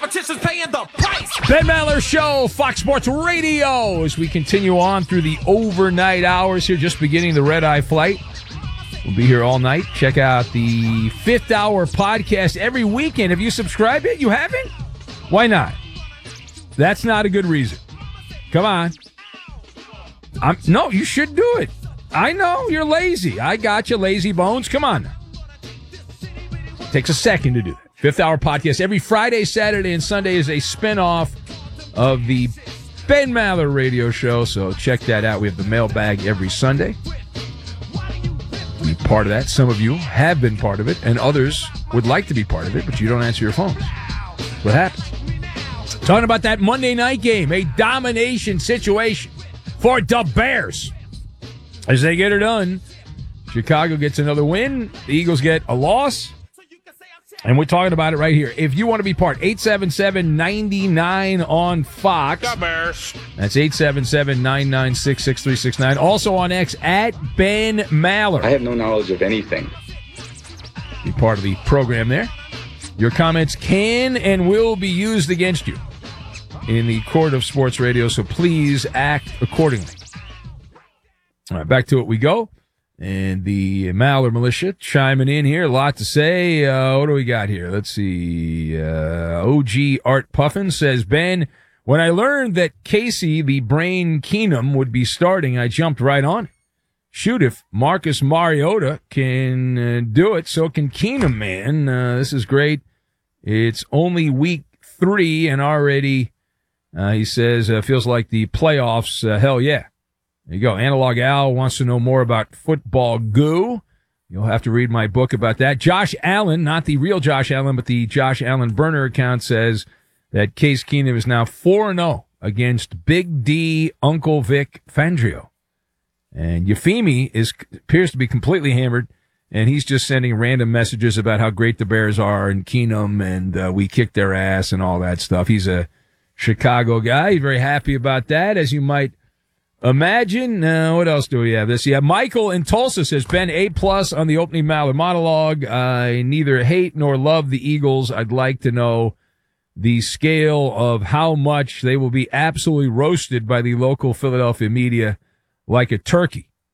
Competition's paying the price. Ben Maller Show, Fox Sports Radio, as we continue on through the overnight hours here, just beginning the red eye flight. We'll be here all night. Check out the Fifth Hour podcast every weekend. Have you subscribed yet? You haven't? Why not? That's not a good reason. Come on. No, you should do it. I know you're lazy. I got you, lazy bones. Come on now. Takes a second to do that. Fifth Hour podcast every Friday, Saturday, and Sunday is a spinoff of the Ben Maller radio show, so check that out. We have the mailbag every Sunday. Be part of that. Some of you have been part of it, and others would like to be part of it, but you don't answer your phones. What happened? Talking about that Monday night game, a domination situation for the Bears. As they get it done, Chicago gets another win. The Eagles get a loss. And we're talking about it right here. If you want to be part, 877-99 on Fox. The Bears. That's 877-996-6369. Also on X, at Ben Maller. I have no knowledge of anything. Be part of the program there. Your comments can and will be used against you in the court of sports radio, so please act accordingly. All right, back to it we go. And the Maller Militia chiming in here. A lot to say. What do we got here? Let's see. OG Art Puffin says, Ben, when I learned that Casey the Brain Keenum would be starting, I jumped right on it. Shoot, if Marcus Mariota can do it, so can Keenum, man. This is great. It's only week 3 and already, he says, feels like the playoffs. Hell yeah. There you go. Analog Al wants to know more about football goo. You'll have to read my book about that. Josh Allen, not the real Josh Allen, but the Josh Allen burner account, says that Case Keenum is now 4-0 against Big D Uncle Vic Fangio. And Yafimi appears to be completely hammered, and he's just sending random messages about how great the Bears are and Keenum and we kicked their ass and all that stuff. He's a Chicago guy. He's very happy about that, as you might imagine. What else do we have? Michael in Tulsa says, Ben, A+ on the opening Maller monologue. I neither hate nor love the Eagles. I'd like to know the scale of how much they will be absolutely roasted by the local Philadelphia media like a turkey.